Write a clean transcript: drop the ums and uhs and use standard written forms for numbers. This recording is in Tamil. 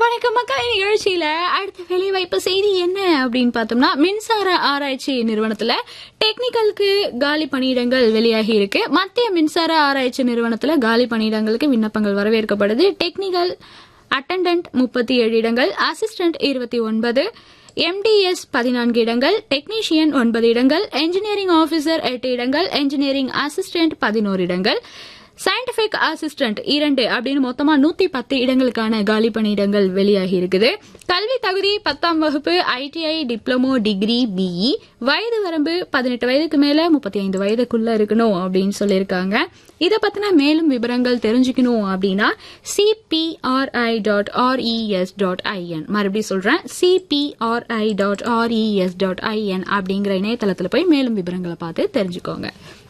வணக்கம் மக்கள். நிகழ்ச்சியில அடுத்த வேலைவாய்ப்பு செய்தி என்ன அப்படின்னு பார்த்தோம்னா, மின்சார ஆராய்ச்சி நிறுவனத்துல டெக்னிக்கலுக்கு காலி பணியிடங்கள் வெளியாகி இருக்கு. மத்திய மின்சார ஆராய்ச்சி நிறுவனத்துல காலி பணியிடங்களுக்கு விண்ணப்பங்கள் வரவேற்கப்படுது. டெக்னிக்கல் அட்டெண்டன்ட் 37 இடங்கள், அசிஸ்டன்ட் 29, MDS 14 இடங்கள், டெக்னீஷியன் 9 இடங்கள், என்ஜினியரிங் ஆபீசர் 8 இடங்கள், என்ஜினியரிங் அசிஸ்டன்ட் 11 இடங்கள், சயின்டிபிக் அசிஸ்டன்ட் 2 அப்படின்னு மொத்தமா 110 இடங்களுக்கான காலி பணியிடங்கள் வெளியாகி இருக்குது. கல்வி தகுதி 10ஆம் வகுப்பு, ITI, டிப்ளமோ, டிகிரி, BE. வயது வரம்பு 18 வயதுக்கு மேல 35 வயதுக்குள்ள இருக்கணும் அப்படின்னு சொல்லியிருக்காங்க. இதை பத்தின மேலும் விவரங்கள் தெரிஞ்சுக்கணும் அப்படின்னா cpri.res.in, மறுபடியும் சொல்றேன், cpri.res.in அப்படிங்கிற இணையதளத்துல போய் மேலும் விவரங்களை பார்த்து தெரிஞ்சுக்கோங்க.